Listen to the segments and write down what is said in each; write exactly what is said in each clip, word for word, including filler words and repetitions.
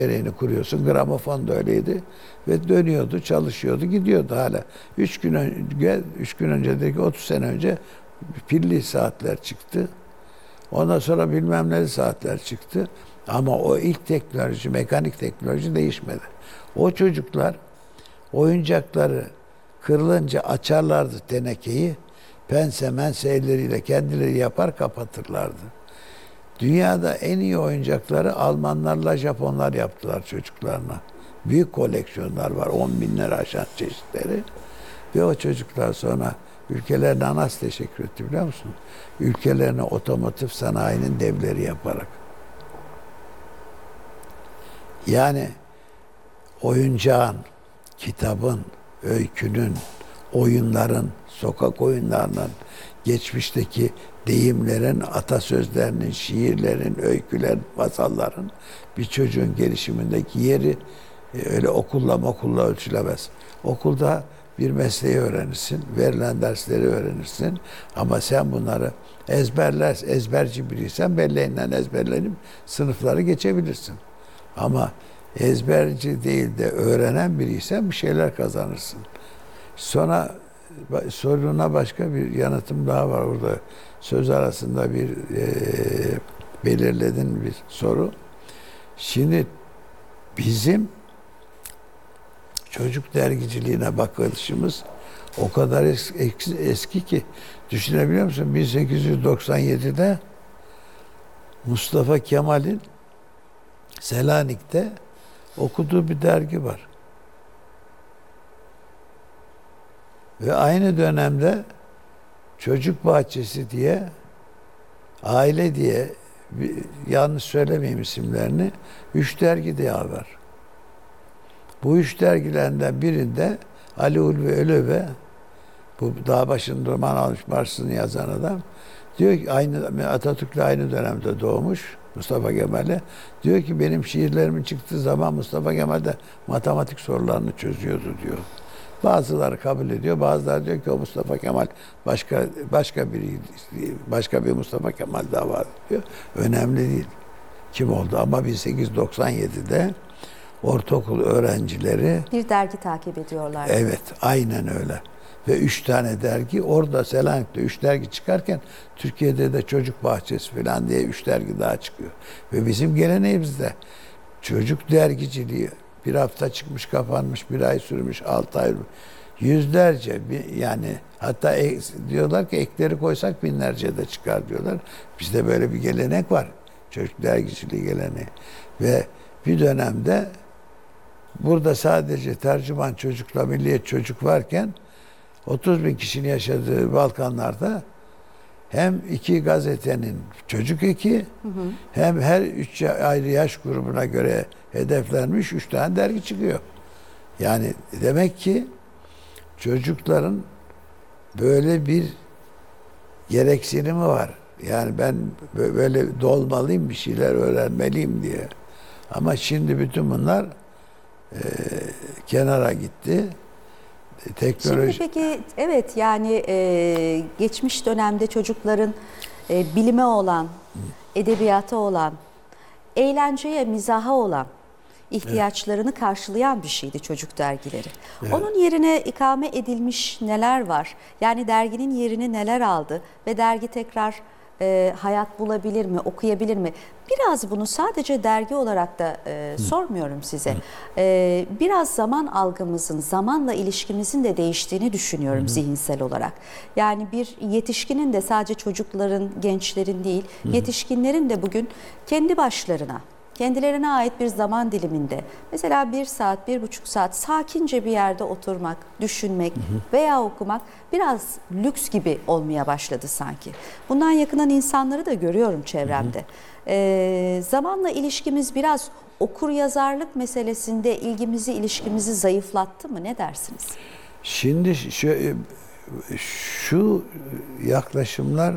gereğini kuruyorsun. Gramofon da öyleydi. Ve dönüyordu, çalışıyordu, gidiyordu hala. Üç gün önce, üç gün öncedeki otuz sene önce pilli saatler çıktı. Ondan sonra bilmem ne saatler çıktı. Ama o ilk teknoloji, mekanik teknoloji değişmedi. O çocuklar oyuncakları kırılınca açarlardı tenekeyi. Pense mense elleriyle kendileri yapar kapatırlardı. Dünyada en iyi oyuncakları Almanlarla Japonlar yaptılar çocuklarına. Büyük koleksiyonlar var. On binleri aşan çeşitleri. Ve o çocuklar sonra ülkelerine nasıl teşekkür etti biliyor musun? Ülkelerine otomotiv sanayinin devleri yaparak. Yani oyuncağın, kitabın, öykünün, oyunların, sokak oyunlarının, geçmişteki deyimlerin, atasözlerinin, şiirlerin, öykülerin, masalların bir çocuğun gelişimindeki yeri öyle okulla okulla ölçülemez. Okulda bir mesleği öğrenirsin, verilen dersleri öğrenirsin ama sen bunları ezberler, ezberci biriysen belleğinden ezberlenip sınıfları geçebilirsin. Ama ezberci değil de öğrenen biriysen bir şeyler kazanırsın. Sonra soruna başka bir yanıtım daha var orada. Söz arasında bir e, belirledin bir soru. Şimdi bizim çocuk dergiciliğine bakışımız o kadar eski, eski ki düşünebiliyor musun? bin sekiz yüz doksan yedide Mustafa Kemal'in Selanik'te okuduğu bir dergi var. Ve aynı dönemde Çocuk Bahçesi diye, Aile diye, bir, yanlış söylemeyeyim isimlerini, üç dergi diye var. Bu üç dergilerinden birinde Ali Ulvi Ölöve, bu dağ başında roman almış Mars'ını yazan adam, diyor ki aynı Atatürk'le aynı dönemde doğmuş Mustafa Kemal'e. Diyor ki benim şiirlerimin çıktığı zaman Mustafa Kemal de matematik sorularını çözüyordu diyor. Bazıları kabul ediyor, bazıları diyor ki o Mustafa Kemal başka başka biri, başka bir Mustafa Kemal daha var diyor. Önemli değil kim oldu ama bin sekiz yüz doksan yedide ortaokul öğrencileri bir dergi takip ediyorlar. Evet, aynen öyle. Ve üç tane dergi orada Selanik'te üç dergi çıkarken Türkiye'de de Çocuk Bahçesi falan diye üç dergi daha çıkıyor. Ve bizim geleneğimizde çocuk dergiciliği bir hafta çıkmış kapanmış, bir ay sürmüş, altı ay yüzlerce yani hatta ek, diyorlar ki ekleri koysak binlerce de çıkar diyorlar. Bizde böyle bir gelenek var. Çocuk dergiciliği geleneği. Ve bir dönemde burada sadece tercüman çocukla milliyet çocuk varken otuz bin kişinin yaşadığı Balkanlarda hem iki gazetenin çocuk eki hı hı. hem her üç ayrı yaş grubuna göre hedeflenmiş üç tane dergi çıkıyor. Yani demek ki çocukların böyle bir gereksinimi var. Yani ben böyle dolmalıyım, bir şeyler öğrenmeliyim diye. Ama şimdi bütün bunlar e, kenara gitti. Teknoloji... Şimdi peki evet yani e, geçmiş dönemde çocukların e, bilime olan, edebiyata olan, eğlenceye, mizaha olan ihtiyaçlarını evet. karşılayan bir şeydi çocuk dergileri. Evet. Onun yerine ikame edilmiş neler var? Yani derginin yerini neler aldı ve dergi tekrar e, hayat bulabilir mi, okuyabilir mi? Biraz bunu sadece dergi olarak da e, sormuyorum size. E, biraz zaman algımızın, zamanla ilişkimizin de değiştiğini düşünüyorum Hı. zihinsel olarak. Yani bir yetişkinin de sadece çocukların, gençlerin değil, Hı. yetişkinlerin de bugün kendi başlarına, kendilerine ait bir zaman diliminde, mesela bir saat, bir buçuk saat sakince bir yerde oturmak, düşünmek hı hı. veya okumak biraz lüks gibi olmaya başladı sanki. Bundan yakınan insanları da görüyorum çevremde. Hı hı. Ee, zamanla ilişkimiz biraz okur yazarlık meselesinde ilgimizi, ilişkimizi zayıflattı mı? Ne dersiniz? Şimdi şu, şu yaklaşımlar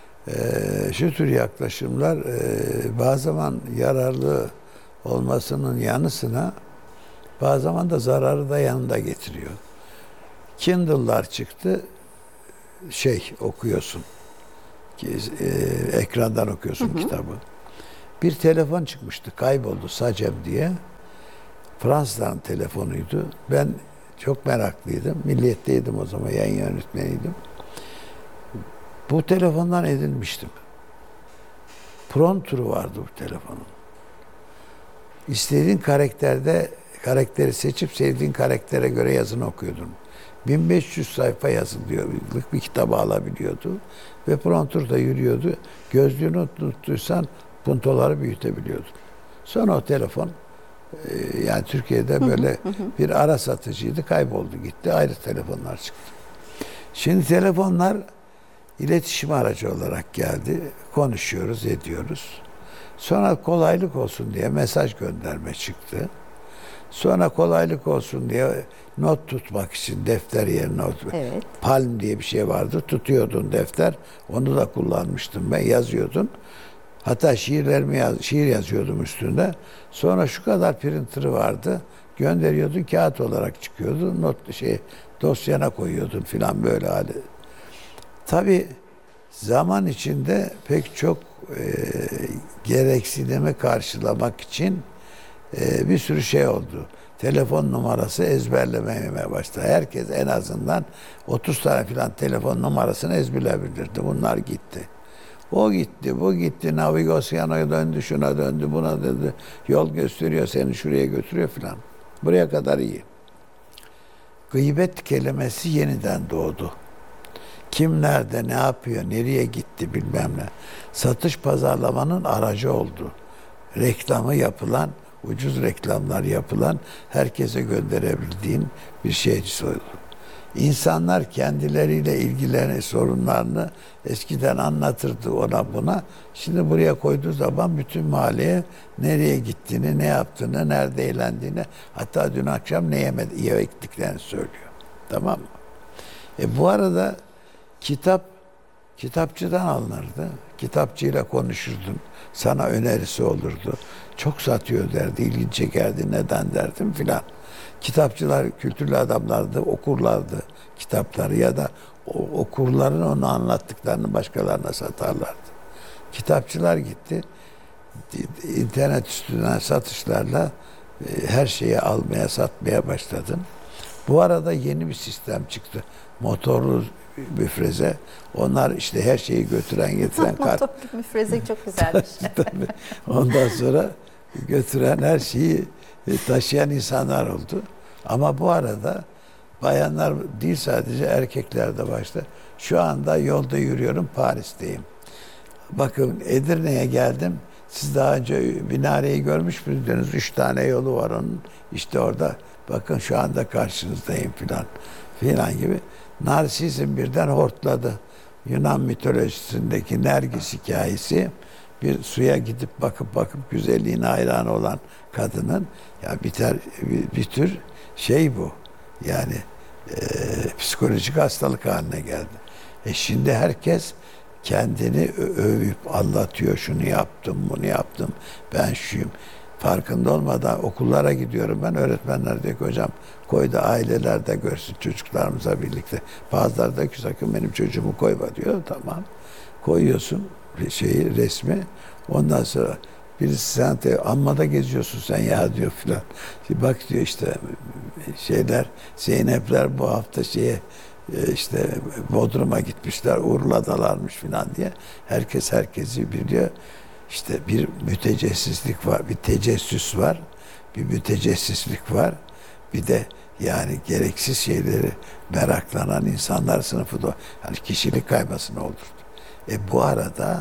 şu tür yaklaşımlar bazı zaman yararlı olmasının yanı sıra bazı zaman da zararı da yanında getiriyor. Kindle'lar çıktı, şey okuyorsun, ekrandan okuyorsun hı hı. kitabı. Bir telefon çıkmıştı, kayboldu, Sacem diye. Fransızların telefonuydu. Ben çok meraklıydım. Milliyet'teydim o zaman, yayın yönetmeniydim. Bu telefondan edinmiştim. Prompter'ı vardı bu telefonun. İstediğin karakterde karakteri seçip sevdiğin karaktere göre yazını okuyordun. bin beş yüz sayfa yazılıyorduk, bir kitabı alabiliyordu. Ve prompter da yürüyordu. Gözlüğünü tuttuysan puntoları büyütebiliyordun. Sonra o telefon yani Türkiye'de böyle bir ara satıcıydı, kayboldu gitti. Ayrı telefonlar çıktı. Şimdi telefonlar iletişim aracı olarak geldi. Konuşuyoruz, ediyoruz. Sonra kolaylık olsun diye mesaj gönderme çıktı. Sonra kolaylık olsun diye not tutmak için defter yerine not. Evet. Palm diye bir şey vardı. Tutuyordun defter. Onu da kullanmıştım ben. Yazıyordun. Hatta şiirlerimi yaz, şiir yazıyordum üstünde. Sonra şu kadar printer'ı vardı. Gönderiyordun, kağıt olarak çıkıyordu. Not şey dosyana koyuyordun filan, böyle hali. Tabii zaman içinde pek çok e, gereksinimi karşılamak için e, bir sürü şey oldu. Telefon numarası ezberlemeye başladı. Herkes en azından otuz tane filan telefon numarasını ezberleyebilirdi. Bunlar gitti. O gitti, bu gitti, navigasyona döndü, şuna döndü, buna döndü. Yol gösteriyor, seni şuraya götürüyor filan. Buraya kadar iyi. Gıybet kelimesi yeniden doğdu. Kim nerede, ne yapıyor, nereye gitti bilmem ne. Satış pazarlamanın aracı oldu. Reklamı yapılan, ucuz reklamlar yapılan, herkese gönderebildiğin bir şey oldu. İnsanlar kendileriyle ilgili sorunlarını eskiden anlatırdı ona buna. Şimdi buraya koyduğu zaman bütün mahalleye nereye gittiğini, ne yaptığını, nerede eğlendiğini, hatta dün akşam ne yemedi, yemektiklerini söylüyor. Tamam mı? E bu arada kitap kitapçıdan alınırdı. Kitapçıyla konuşurdun. Sana önerisi olurdu. Çok satıyor derdi, ilginç çekerdi, neden derdim filan. Kitapçılar kültürlü adamlardı, okurlardı kitapları ya da okurların onu anlattıklarını başkalarına satarlardı. Kitapçılar gitti. İnternet üstünden satışlarla her şeyi almaya, satmaya başladın. Bu arada yeni bir sistem çıktı. Motorlu müfreze. Onlar işte her şeyi götüren, getiren kart. Motorlu müfreze çok güzelmiş. Ondan sonra götüren, her şeyi taşıyan insanlar oldu. Ama bu arada bayanlar değil, sadece erkekler de başta. Şu anda yolda yürüyorum, Paris'teyim. Bakın Edirne'ye geldim. Siz daha önce minareyi görmüş müydünüz? Üç tane yolu var onun. İşte orada. Bakın şu anda karşınızdayım filan. Filan gibi. Narsizm birden hortladı. Yunan mitolojisindeki Nergis hikayesi, bir suya gidip bakıp bakıp güzelliğine hayran olan kadının, ya biter bir, bir tür şey bu. Yani e, psikolojik hastalık haline geldi. E şimdi herkes kendini övüp anlatıyor. Şunu yaptım, bunu yaptım. Ben şuyum. Farkında olmadan okullara gidiyorum ben. Öğretmenler diyor ki hocam koy da aileler de görsün çocuklarımıza birlikte. Bazıları da ki sakın benim çocuğumu koyma diyor. Tamam. Koyuyorsun şeyi, resmi. Ondan sonra birisi sen de amma da geziyorsun sen ya diyor filan. Bak diyor işte şeyler, Zeynepler bu hafta şeye işte Bodrum'a gitmişler, Urla'dalarmış filan diye. Herkes herkesi biliyor. İşte bir mütecessislik var, bir tecessüs var, bir mütecessislik var. Bir de yani gereksiz şeyleri meraklanan insanlar sınıfı da hani kişilik kaymasını olurdu. E bu arada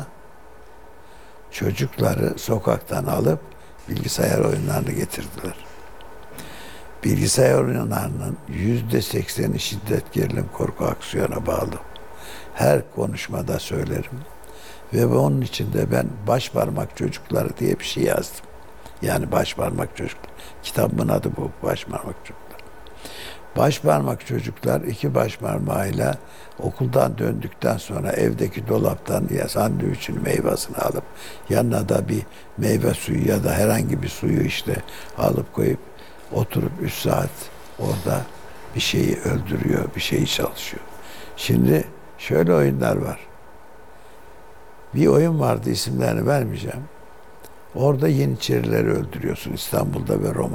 çocukları sokaktan alıp bilgisayar oyunlarını getirdiler. Bilgisayar oyunlarının yüzde sekseni şiddet, gerilim, korku, aksiyona bağlı. Her konuşmada söylerim. Ve onun içinde ben baş parmak çocukları diye bir şey yazdım. Yani baş parmak çocuklar. Kitabımın adı bu, baş parmak çocuklar. Baş parmak çocuklar iki baş parmağıyla okuldan döndükten sonra evdeki dolaptan ya sandviçin meyvasını alıp yanına da bir meyve suyu ya da herhangi bir suyu işte alıp koyup oturup üç saat orada bir şeyi öldürüyor, bir şeyi çalışıyor. Şimdi şöyle oyunlar var. Bir oyun vardı, isimlerini vermeyeceğim. Orada Yeniçerileri öldürüyorsun İstanbul'da ve Roma'da.